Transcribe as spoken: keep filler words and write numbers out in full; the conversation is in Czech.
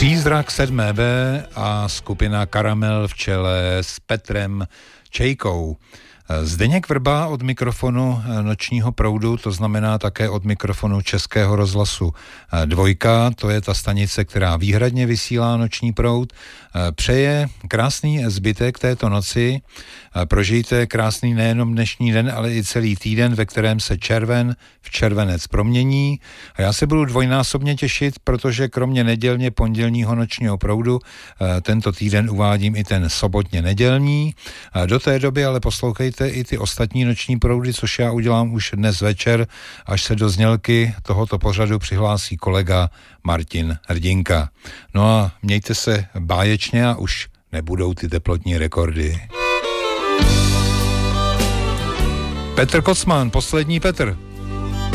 Přízrak sedmé B a skupina Karamel v čele s Petrem Čejkou. Zdeněk Vrba od mikrofonu Nočního proudu, to znamená také od mikrofonu Českého rozhlasu Dvojka, to je ta stanice, která výhradně vysílá Noční proud. Přeje krásný zbytek této noci, prožijte krásný nejenom dnešní den, ale i celý týden, ve kterém se červen v červenec promění. A já se budu dvojnásobně těšit, protože kromě nedělně pondělního Nočního proudu tento týden uvádím i ten sobotně nedělní. Do té doby ale poslouchejte i ty ostatní Noční proudy, což já udělám už dnes večer, až se do znělky tohoto pořadu přihlásí kolega Martin Hrdinka. No a mějte se báječně a už nebudou ty teplotní rekordy. Petr Kocman, poslední Petr.